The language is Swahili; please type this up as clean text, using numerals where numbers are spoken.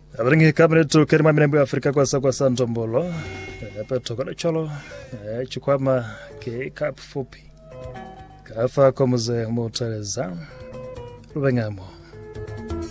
Abringi kabne tu kerima minembu Afrika kwa santombolo. Peto kone cholo. Chukwama ke kap fupi. Kafa komuze moteleza. Rubengamo.